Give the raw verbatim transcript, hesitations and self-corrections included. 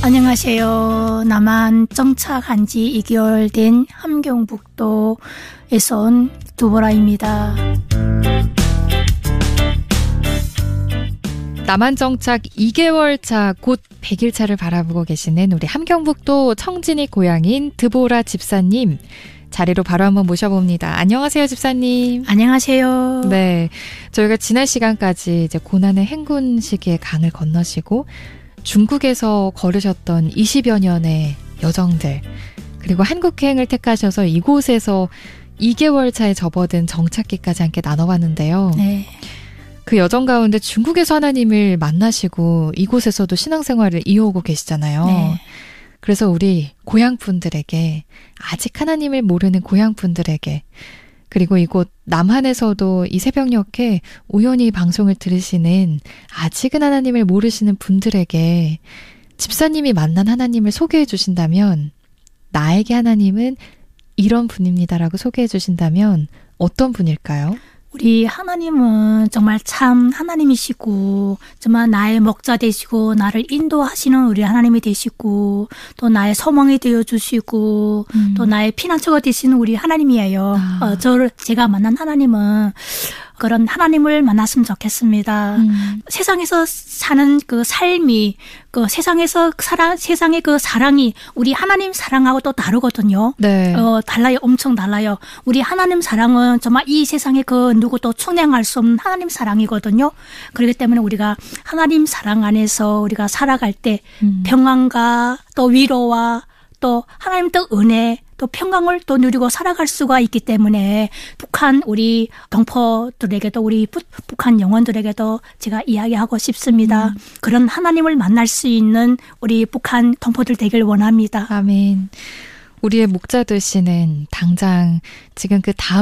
안녕하세요. 남한 정착한 지 이 개월 된 함경북도에서 온 두보라입니다. 남한 정착 이 개월 차, 곧 백 일 차를 바라보고 계시는 우리 함경북도 청진이 고향인 드보라 집사님. 자리로 바로 한번 모셔봅니다. 안녕하세요, 집사님. 안녕하세요. 네, 저희가 지난 시간까지 이제 고난의 행군 시기에 강을 건너시고 중국에서 걸으셨던 이십여 년의 여정들, 그리고 한국행을 택하셔서 이곳에서 이 개월 차에 접어든 정착기까지 함께 나눠봤는데요. 네. 그 여정 가운데 중국에서 하나님을 만나시고 이곳에서도 신앙생활을 이어오고 계시잖아요. 네. 그래서 우리 고향분들에게, 아직 하나님을 모르는 고향분들에게, 그리고 이곳 남한에서도 이 새벽녘에 우연히 방송을 들으시는 아직은 하나님을 모르시는 분들에게 집사님이 만난 하나님을 소개해 주신다면, 나에게 하나님은 이런 분입니다라고 소개해 주신다면 어떤 분일까요? 우리 하나님은 정말 참 하나님이시고, 정말 나의 목자 되시고, 나를 인도하시는 우리 하나님이 되시고, 또 나의 소망이 되어주시고, 음. 또 나의 피난처가 되시는 우리 하나님이에요. 아. 어, 저를, 제가 만난 하나님은 그런 하나님을 만났으면 좋겠습니다. 음. 세상에서 사는 그 삶이, 그 세상에서 사랑, 세상의 그 사랑이 우리 하나님 사랑하고 또 다르거든요. 네. 어, 달라요. 엄청 달라요. 우리 하나님 사랑은 정말 이 세상에 그 누구도 충량할 수 없는 하나님 사랑이거든요. 그렇기 때문에 우리가 하나님 사랑 안에서 우리가 살아갈 때 음. 평안과 또 위로와 또 하나님 또 은혜, 또 평강을 또 누리고 살아갈 수가 있기 때문에 북한 우리 동포들에게도, 우리 부, 북한 영혼들에게도 제가 이야기하고 싶습니다. 음. 그런 하나님을 만날 수 있는 우리 북한 동포들 되길 원합니다. 아멘. 우리의 목자 되시는 당장 지금 그 다음